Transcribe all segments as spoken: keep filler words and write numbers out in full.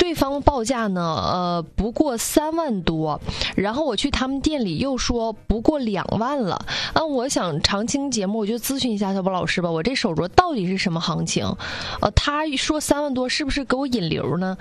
对方报价呢，呃，不过三万多，然后我去他们店里又说不过两万了。啊，我想常青节目我就咨询一下小宝老师吧，我这手镯到底是什么行情？呃，他说三万多，是不是给我引流呢？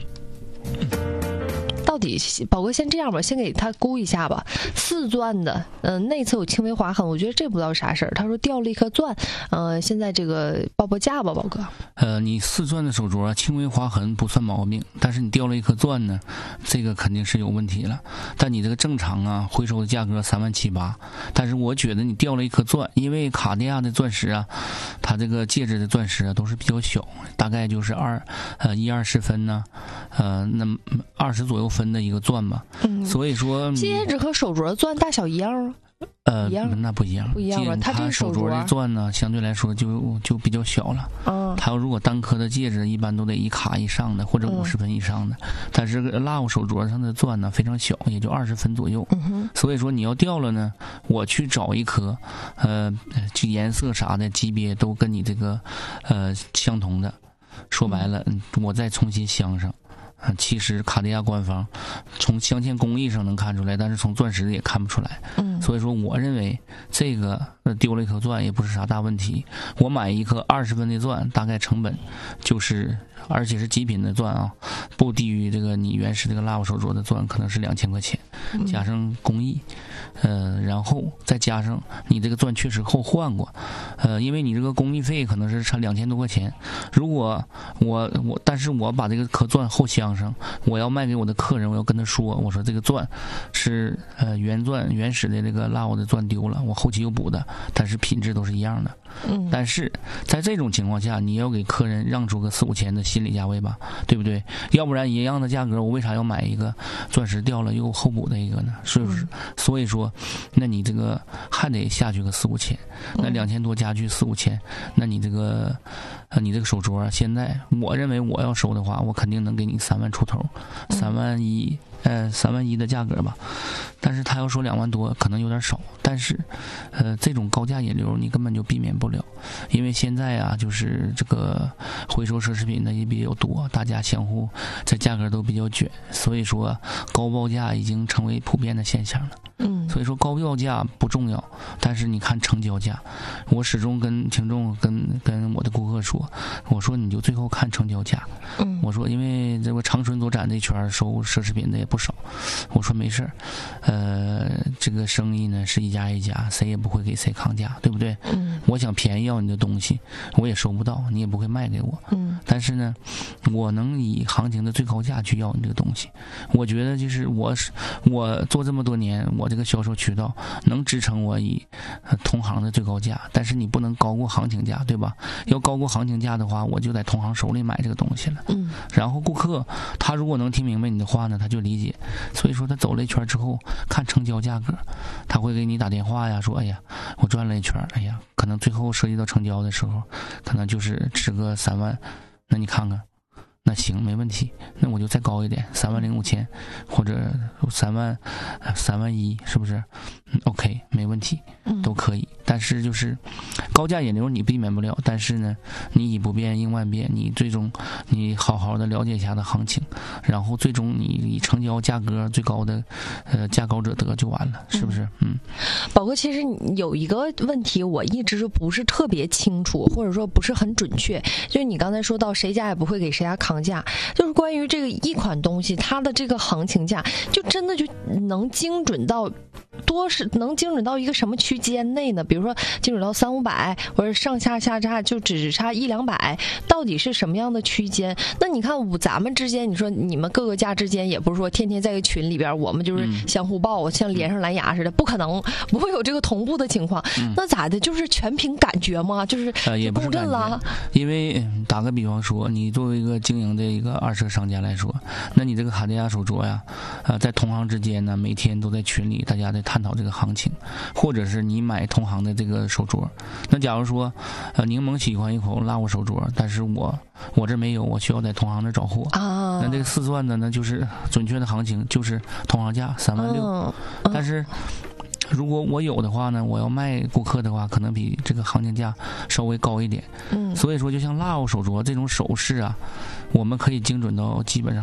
到底宝哥先这样吧，先给他估一下吧。四钻的，嗯、呃，内侧有轻微划痕，我觉得这不知道啥事儿。他说掉了一颗钻，呃，现在这个报报价吧，宝哥。 呃，你四钻的手镯轻微划痕不算毛病，但是你掉了一颗钻呢，这个肯定是有问题了。但你这个正常啊，回收的价格三万七八，但是我觉得你掉了一颗钻，因为卡地亚的钻石啊，它这个戒指的钻石啊都是比较小，大概就是二呃一二十分呢、啊，呃，那二十左右分的一个钻吧，嗯，所以说戒指和手镯钻大小一样啊。 呃，那不一样， 不一样吧？它这个手镯的钻呢，相对来说就就比较小了。嗯，它如果单颗的戒指，一般都得一卡以上的，或者五十分以上的。嗯、但是 love 手镯上的钻呢非常小，也就二十分左右。嗯、所以说你要掉了呢，我去找一颗，呃，这颜色啥的级别都跟你这个呃相同的。说白了，嗯，我再重新镶上。其实卡地亚官方从镶嵌工艺上能看出来，但是从钻石也看不出来。嗯，所以说我认为这个丢了一颗钻也不是啥大问题。我买一颗二十分的钻，大概成本就是，而且是极品的钻啊，不低于这个你原始这个 love 手镯的钻，可能是两千块钱，加上工艺，呃，然后再加上你这个钻确实后换过，呃，因为你这个工艺费可能是差两千多块钱。如果我我，但是我把这个颗钻后镶上，我要卖给我的客人，我要跟他说，我说这个钻是呃原钻原始的这个 love 的钻丢了，我后期又补的，但是品质都是一样的。嗯，但是在这种情况下，你要给客人让出个四五千的心理价位吧，对不对？要不然一样的价格，我为啥要买一个钻石掉了又后补的一个呢？是不是？嗯、所以说，那你这个还得下去个四五千，那两千多加去四五千，那你这个呃你这个手镯啊，现在我认为我要收的话，我肯定能给你三万出头，三万一。呃，三万一的价格吧，但是他要说两万多，可能有点少。但是，呃，这种高价引流你根本就避免不了，因为现在啊，就是这个回收奢侈品的也比较多，大家相互在价格都比较卷，所以说高报价已经成为普遍的现象了。嗯，所以说高报价不重要，但是你看成交价，我始终跟听众跟跟我的顾客说，我说你就最后看成交价。嗯，我说因为这个长春左展这圈收奢侈品的也不少，我说没事儿，呃，这个生意呢是一家一家，谁也不会给谁扛价，对不对？嗯，我想便宜要你的东西，我也收不到，你也不会卖给我。嗯，但是呢，我能以行情的最高价去要你这个东西，我觉得就是我我做这么多年，我这个销售渠道能支撑我以、呃、同行的最高价，但是你不能高过行情价，对吧？要高过行情价的话，我就在同行手里买这个东西了。嗯，然后顾客他如果能听明白你的话呢，他就理解。所以说他走了一圈之后，看成交价格，他会给你打电话呀，说哎呀，我转了一圈，哎呀，可能最后涉及到成交的时候，可能就是值个三万，那你看看。那行没问题，那我就再高一点，三万零五千，或者三万，三万一，是不是？嗯 ，OK， 没问题，都可以。但是就是高价引流你避免不了，但是呢，你以不变应万变，你最终你好好的了解一下的行情，然后最终你以成交价格最高的，呃，价高者得就完了，是不是？嗯。 宝哥，其实有一个问题我一直不是特别清楚，或者说不是很准确，就是你刚才说到谁家也不会给谁家扛价，就是关于这个一款东西它的这个行情价，就真的就能精准到多是能精准到一个什么区间内呢？比如说精准到三五百，或者上下下差就只差一两百，到底是什么样的区间？那你看咱们之间，你说你们各个家之间也不是说天天在个群里边，我们就是相互报，像连上蓝牙似的，不可能不会有这个同步的情况。嗯、那咋的？就是全凭感觉吗？就是呃也不是感觉，因为打个比方说，你作为一个经营的一个二手商家来说，那你这个卡地亚手镯呀，呃，在同行之间呢，每天都在群里大家在探讨这个行情，或者是你买同行的这个手镯。那假如说，呃，柠檬喜欢一口拉我手镯，但是我我这没有，我需要在同行那找货啊。那这个四钻的呢，就是准确的行情就是同行价三万六，嗯嗯、但是。如果我有的话呢，我要卖顾客的话，可能比这个行情价稍微高一点。嗯，所以说就像 love 手镯这种首饰啊，我们可以精准到基本上。